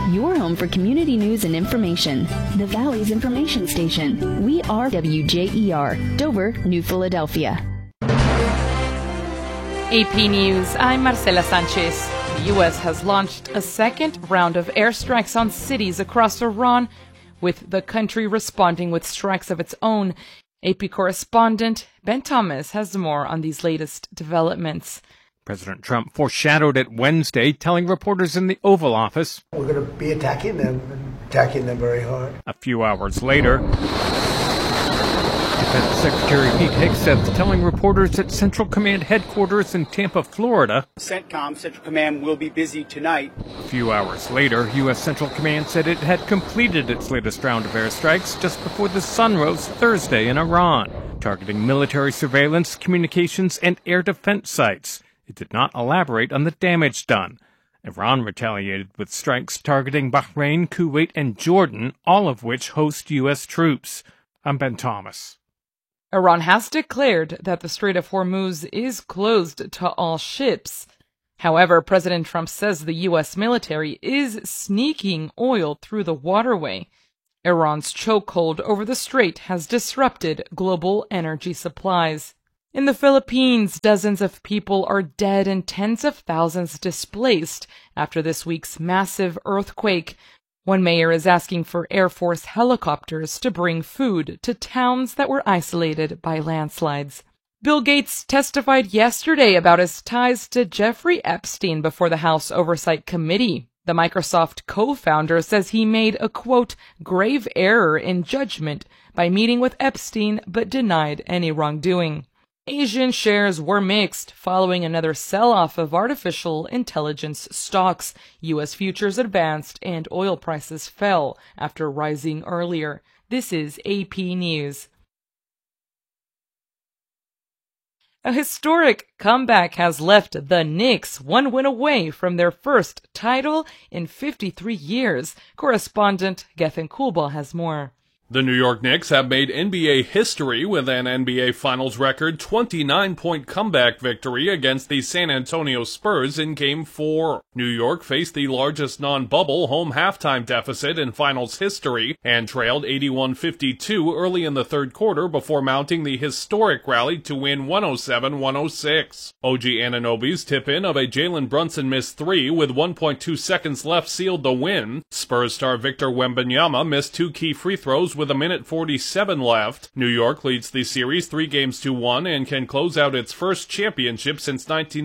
your home for community news and information. The Valley's information station. We are WJER, Dover, New Philadelphia. AP News, I'm Marcela Sanchez. The U.S. has launched a second round of airstrikes on cities across Iran, with the country responding with strikes of its own. AP correspondent Ben Thomas has more on these latest developments. President Trump foreshadowed it Wednesday, telling reporters in the Oval Office, "We're going to be attacking them very hard." A few hours later, Defense Secretary Pete Hegseth telling reporters at Central Command headquarters in Tampa, Florida, CENTCOM, Central Command, will be busy tonight. A few hours later, U.S. Central Command said it had completed its latest round of airstrikes just before the sun rose Thursday in Iran, targeting military surveillance, communications, and air defense sites. It did not elaborate on the damage done. Iran retaliated with strikes targeting Bahrain, Kuwait, and Jordan, all of which host U.S. troops. I'm Ben Thomas. Iran has declared that the Strait of Hormuz is closed to all ships. However, President Trump says the U.S. military is sneaking oil through the waterway. Iran's chokehold over the strait has disrupted global energy supplies. In the Philippines, dozens of people are dead and tens of thousands displaced after this week's massive earthquake. One mayor is asking for Air Force helicopters to bring food to towns that were isolated by landslides. Bill Gates testified yesterday about his ties to Jeffrey Epstein before the House Oversight Committee. The Microsoft co-founder says he made a, quote, grave error in judgment by meeting with Epstein but denied any wrongdoing. Asian shares were mixed following another sell-off of artificial intelligence stocks. U.S. futures advanced and oil prices fell after rising earlier. This is AP News. A historic comeback has left the Knicks one win away from their first title in 53 years. Correspondent Gethin Coolbaugh has more. The New York Knicks have made NBA history with an NBA Finals record 29-point comeback victory against the San Antonio Spurs in Game 4. New York faced the largest non-bubble home halftime deficit in Finals history and trailed 81-52 early in the third quarter before mounting the historic rally to win 107-106. OG Anunoby's tip-in of a Jalen Brunson missed three with 1.2 seconds left sealed the win. Spurs star Victor Wembanyama missed two key free throws with a minute 47 left. New York leads the series 3-1 and can close out its first championship since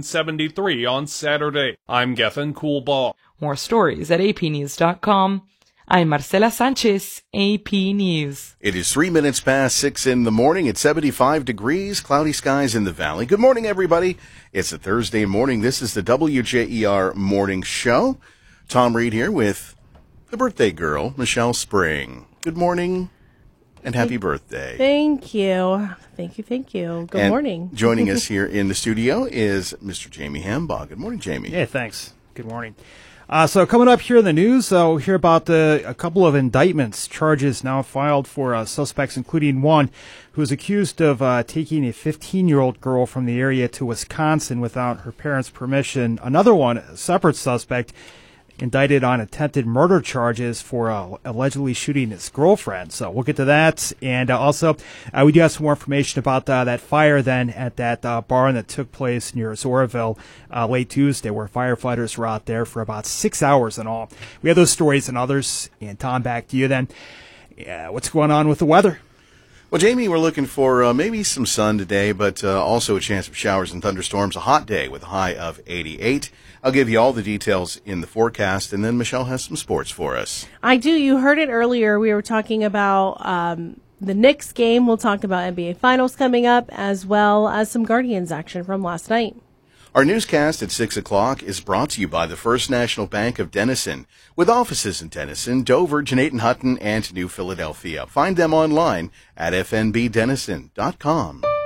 1973 on Saturday. I'm Gethin Coolbaugh. More stories at apnews.com. I'm Marcela Sanchez, AP News. It is 3 minutes past 6 in the morning. It's 75 degrees, cloudy skies in the valley. Good morning, everybody. It's a Thursday morning. This is the WJER Morning Show. Tom Reed here with the birthday girl, Michelle Spring. Good morning and happy birthday. Thank you. Thank you. Good morning. Joining us here in the studio is Mr. Jamie Hambaugh. Good morning, Jamie. Yeah, thanks. Good morning. So coming up here in the news, we'll hear about a couple of indictments, charges now filed for suspects, including one who is accused of taking a 15-year-old girl from the area to Wisconsin without her parents' permission. Another one, a separate suspect, indicted on attempted murder charges for allegedly shooting his girlfriend. So we'll get to that. And also, we do have some more information about that fire then at that barn that took place near Zoraville late Tuesday, where firefighters were out there for about 6 hours in all. We have those stories and others. And Tom, back to you then. What's going on with the weather? Well, Jamie, we're looking for maybe some sun today, but also a chance of showers and thunderstorms. A hot day with a high of 88. I'll give you all the details in the forecast, and then Michelle has some sports for us. I do. You heard it earlier. We were talking about the Knicks game. We'll talk about NBA Finals coming up, as well as some Guardians action from last night. Our newscast at 6 o'clock is brought to you by the First National Bank of Denison, with offices in Denison, Dover, Janayton Hutton, and New Philadelphia. Find them online at fnbdenison.com.